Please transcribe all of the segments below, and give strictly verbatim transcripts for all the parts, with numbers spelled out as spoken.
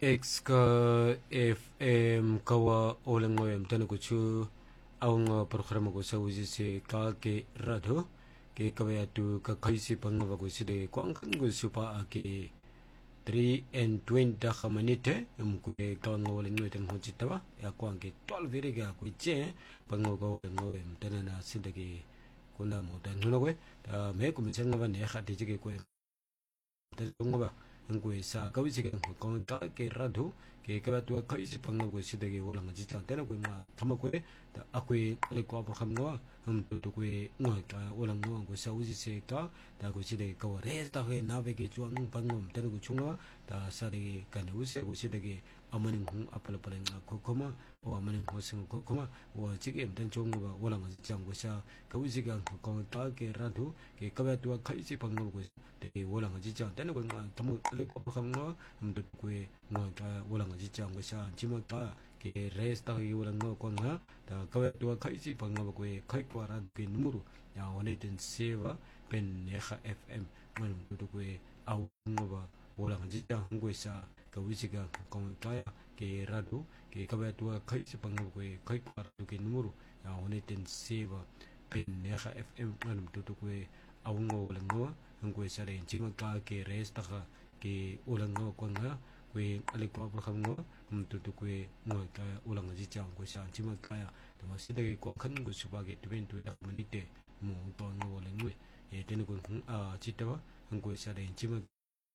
X ka F M kawa olang mo yam tanu kuchu awang programa ko sa uji se ka ke radho ke kawaya tu ka kaisi pangwa ko side kwang kan ko supa ke three and twenty ka manite um ko ke kawang olang mo tan hoji tawa ya kwang ke twelve veri ga ko je pangwa ko mo yam tan na sinde ke kuna mo tan no ko ta me ko mi chang ba ne kha de ke ko tan ngwa ngwe sa ka wi ke ko ka ke radho ke ka tu ka isi pangwa ko side ke olang ji ta tan ko ma thama ko ta akwe le ko ba kham ngwa hum tu tu ko ngwa ka olang ngwa ko sa uji se ka ta ko side ka wa re ta he na be ke chuang pangwa tan ko chungwa ta sa de ka ne usi ko side ke amaning hung apal pal nga ko koma o amaning ko sing ko koma o chi ke tan chung ba olang ji chang ko sa ka uji ga ko ta ke radho ke ka ba tu ka isi pangwa ko de olang ji chang tan ko ma thama le ko ba kham ngwa hum tu ko ngwa ka olang ji chang ko sa chi ma ta ke res ta yi olang ngwa ko nga ta ka ba tu ka isi pangwa ko kai ko ran ke numero ya one ten seva pen ne kha F M man tu ko au ngwa olang ji chang ko sa ka uji ga ko ka ke rado ke ka ba tu ka isi pangwa ko kai ko ran ke numero ya one ten seva pen ne kha F M man tu ko au ngwa olang ngwa ngwe sa re chi ma ka ke res ta ka ke olang ngwa ko nga kwe ale ko ba kham ngo um tu tu kwe ngo ka ulang ji chang ko sa chi ma ka ya to ma si de ko khan ko su ba ge twen tu da ma ni te mo to ngo le ngwe e te ne ko a chi ta ba ngo sa de chi ma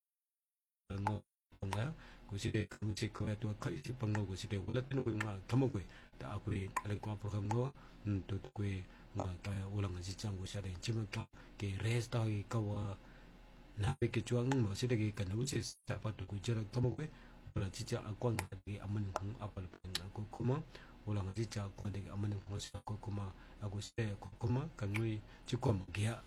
ngo nga ko si de ko chi ko to ka chi pa ngo ko si de wala te no ma tham ko ta a kwe ale ko ba kham ngo um tu tu kwe ngo ka ulang ji chang ko sa de chi ma ka ke res ta ka wa na be ke chuang mo si de ke kan u se sa pa tu ku jera tomo ke wala chi cha akwan ke aman hung apal pen ko kuma wala ngi cha ko de aman hung sa ko kuma aku se ko kuma kan nui chi kogia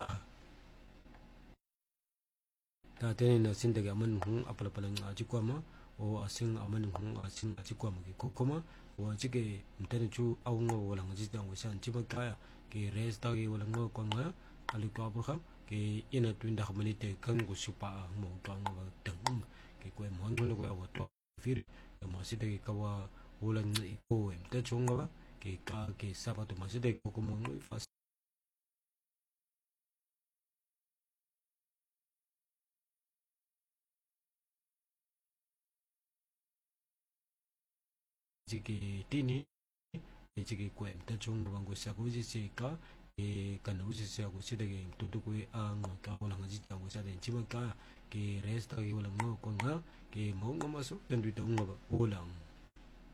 ta te na sin de aman hung apal pal nga chi ko ma o asing aman hung asing chi ko ma ke ko kuma o chi ke mten chu au ngo wala ngi cha ngo san chi ba ka ke res ta ke wala ngo ko nga ali ko abu kham ke ina twin da khmani te kan go supa mo to ngo ba tang ke ko mo ngo ko wa to fir ma si de ka wa ulan ni ko em te chung ba ke ka ke sa ba to ma si de ko ko mo ngo fa ji ke ti ni e ji ke ko em te chung ba go sa ko ji se ka e kan u ji se ko si de ke tu tu ko a ngo ka wala ngi ta go sa de chi ma ka ke resta ke wala ngo ko nga ke mo ngo ma su den du to ngo ba ulang